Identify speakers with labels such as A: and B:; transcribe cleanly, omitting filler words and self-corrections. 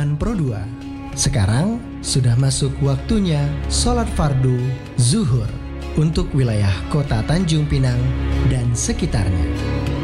A: Adzan Pro 2. Sekarang sudah masuk waktunya sholat fardu zuhur untuk wilayah kota Tanjung Pinang dan sekitarnya.